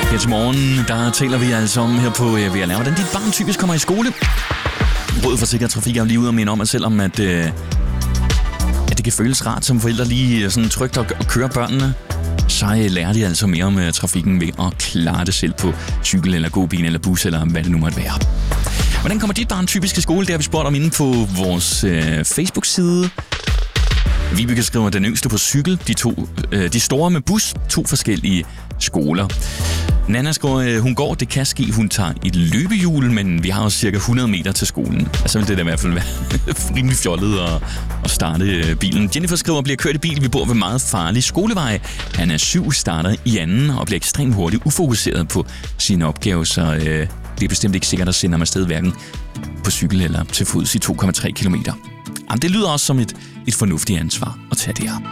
Her til morgen, der taler vi altså om her på VLR, hvordan dit barn typisk kommer i skole. Rådet for Sikker Trafik er lige ude og minde om, at selvom at det kan føles rart som forældre lige sådan trygt at køre børnene, så lærer de altså mere om trafikken ved at klare det selv på cykel eller gåbil eller bus eller hvad det nu måtte være. Hvordan kommer dit barn typisk i skole? Det har vi spurgt om inde på vores Facebook-side. Vibeke skriver, den yngste på cykel, de store med bus, 2 forskellige skoler. Nana skriver, hun går, det kan ske, hun tager et løbehjul, men vi har jo cirka 100 meter til skolen. Så vil det da i hvert fald være rimelig fjollet at starte bilen. Jennifer skriver, bliver kørt i bil, vi bor ved meget farlig skolevej. Han er 7, starter i anden og bliver ekstremt hurtigt ufokuseret på sine opgaver, så det er bestemt ikke sikkert at sende ham afsted hverken på cykel eller til fods i 2,3 kilometer. Jamen, det lyder også som et fornuftigt ansvar at tage det her.